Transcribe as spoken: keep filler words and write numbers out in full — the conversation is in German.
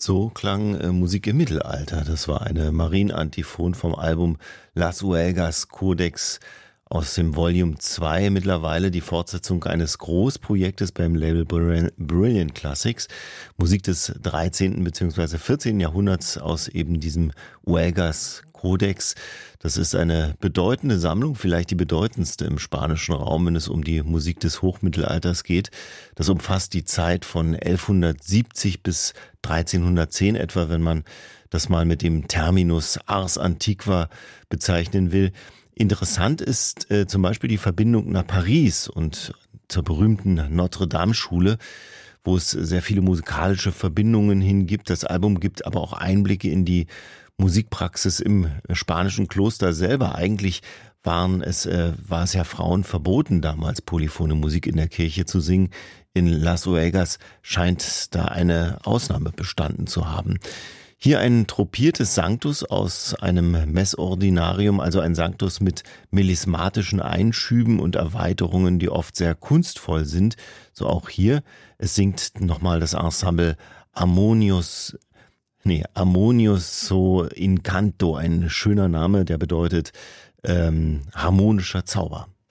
So klang äh, Musik im Mittelalter. Das war eine Marienantiphon vom Album Las Huelgas Codex aus dem Volume zwei, mittlerweile die Fortsetzung eines Großprojektes beim Label Brilliant Classics. Musik des dreizehnten bzw. vierzehnten Jahrhunderts aus eben diesem Huelgas Codex. Das ist eine bedeutende Sammlung, vielleicht die bedeutendste im spanischen Raum, wenn es um die Musik des Hochmittelalters geht. Das umfasst die Zeit von elfhundertsiebzig bis dreizehnhundertzehn etwa, wenn man das mal mit dem Terminus Ars Antiqua bezeichnen will. Interessant ist äh, zum Beispiel die Verbindung nach Paris und zur berühmten Notre-Dame-Schule, wo es sehr viele musikalische Verbindungen hingibt. Das Album gibt aber auch Einblicke in die Musikpraxis im spanischen Kloster selber. Eigentlich waren es, äh, war es ja Frauen verboten, damals polyphone Musik in der Kirche zu singen. In Las Huelgas scheint da eine Ausnahme bestanden zu haben. Hier ein tropiertes Sanctus aus einem Messordinarium, also ein Sanctus mit melismatischen Einschüben und Erweiterungen, die oft sehr kunstvoll sind. So auch hier. Es singt nochmal das Ensemble Harmonius, nee, Harmonius so in Canto, ein schöner Name, der bedeutet ähm, harmonischer Zauber.